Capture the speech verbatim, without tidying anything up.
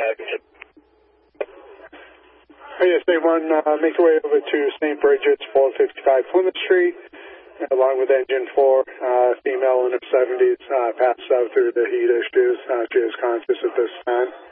Oh, yes, they run, uh, make their way over to Saint Bridget's, four fifty-five Plymouth Street, along with engine four, uh, female in her seventies, uh, passed out through the heat issues. Uh, she is conscious at this time.